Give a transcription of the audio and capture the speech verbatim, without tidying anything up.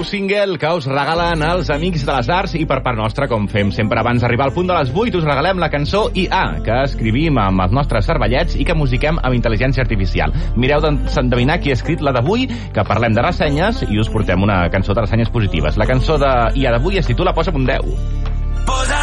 Nou single que us regalen els Amics de les Arts i per part nostra, com fem sempre abans d'arribar al punt de les vuit, us regalem la cançó I A, que escrivim amb els nostres cervellets i que musiquem amb intel·ligència artificial. Mireu d'endevinar qui ha escrit la d'avui, que parlem de ressenyes i us portem una cançó de ressenyes positives. La cançó de I A d'avui es titula Posa'm un deu. Posa